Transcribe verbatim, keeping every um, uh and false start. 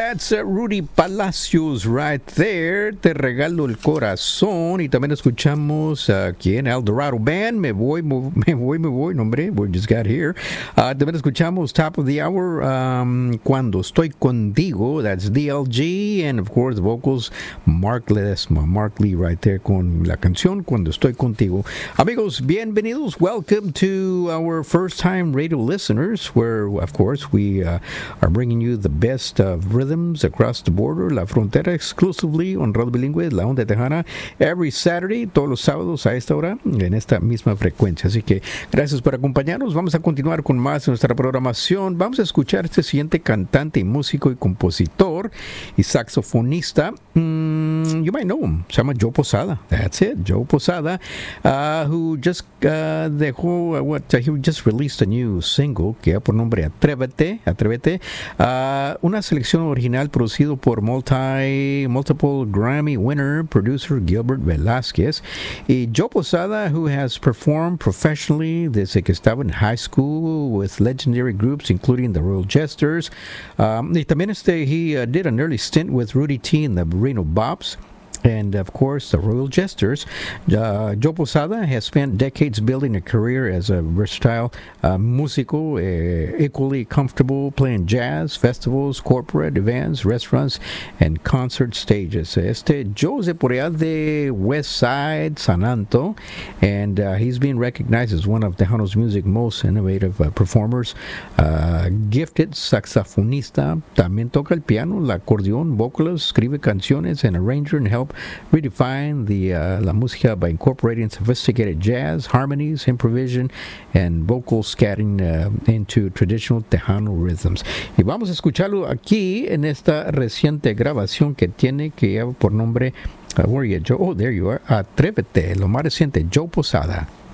That's uh, Rudy Palacios right there. Te regalo el corazón. Y también escuchamos aquí en El Dorado Band. Me voy, me voy, me voy. No, hombre, we just got here. Uh, también escuchamos Top of the Hour. Um, Cuando estoy contigo. That's D L G. And of course, the vocals, Mark Ledesma. Mark Lee right there con la canción Cuando estoy contigo. Amigos, bienvenidos. Welcome to our first time radio listeners, where, of course, we uh, are bringing you the best of rhythms across the border, la frontera, exclusively on Radio Bilingüe, la onda tejana, every Saturday, todos los sábados a esta hora, en esta misma frecuencia. Así que gracias por acompañarnos. Vamos a continuar con más de nuestra programación. Vamos a escuchar este siguiente cantante y músico y compositor y saxofonista. Mm, you might know him. Se llama Joe Posada. That's it, Joe Posada, uh, who just uh, dejó, uh, what, uh, he just released a new single que da por nombre Atrévete, Atrévete, uh, una selección original producido por multi, multiple Grammy winner producer Gilbert Velázquez. Y Joe Posada, who has performed professionally desde que estaba en high school with legendary groups including the Royal Jesters. Um, y también este, he uh, did an early stint with Rudy T and the Reno Bops. And, of course, the Royal Jesters. Uh, Joe Posada has spent decades building a career as a versatile uh, músico, uh, equally comfortable playing jazz, festivals, corporate events, restaurants, and concert stages. Este Joe es de por allá de West Side, San Anto, and uh, he's been recognized as one of Tejano's music's most innovative uh, performers. Uh, gifted saxofonista, también toca el piano, el acordeón, vocalist, escribe canciones, and arranger and help redefine the uh, la música by incorporating sophisticated jazz, harmonies, improvisation, and vocal scatting uh, into traditional Tejano rhythms. Y vamos a escucharlo aquí en esta reciente grabación que tiene, que lleva por nombre, uh, where are you, Joe? Oh, there you are. Atrévete, lo más reciente, Joe Posada.